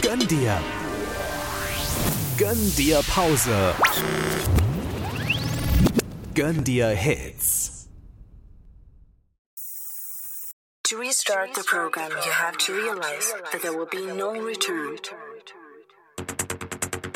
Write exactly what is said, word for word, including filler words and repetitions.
Gönn dir. Gönn dir Pause. Gönn dir Hits. To restart the program, you have to realize that there will be no return.